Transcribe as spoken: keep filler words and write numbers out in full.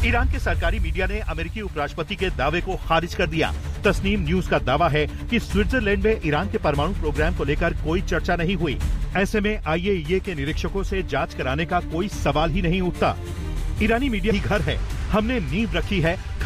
Iran के सरकारी media ने अमेरिकी उपराष्ट्रपति के दावे को खारिज कर दिया। तस्नीम न्यूज का दावा है कि स्विट्जरलैंड में ईरान के परमाणु प्रोग्राम को लेकर कोई चर्चा नहीं हुई। ऐसे में आई ए ई ए के निरीक्षकों से जांच कराने का कोई सवाल ही नहीं उठता। ईरानी मीडिया ही घर है, हमने नींव रखी है